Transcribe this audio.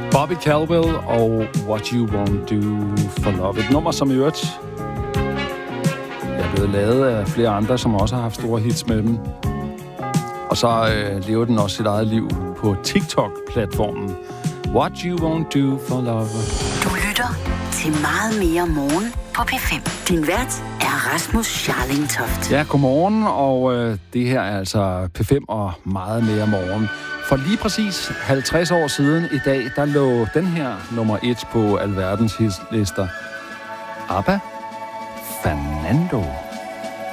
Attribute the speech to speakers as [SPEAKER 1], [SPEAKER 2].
[SPEAKER 1] Bobby Caldwell og What You Won't Do For Love. Et nummer, som i øvrigt er blevet lavet af flere andre, som også har haft store hits med dem. Og så lever den også sit eget liv på TikTok-platformen. What You Won't Do For Love.
[SPEAKER 2] Du lytter til Meget Mere Morgen på P5. Din vært er Rasmus Scharling Toft.
[SPEAKER 1] Ja, godmorgen, og det her er altså P5 og Meget Mere Morgen. For lige præcis 50 år siden i dag, der lå den her nummer 1 på alverdens hitlister. ABBA, Fernando.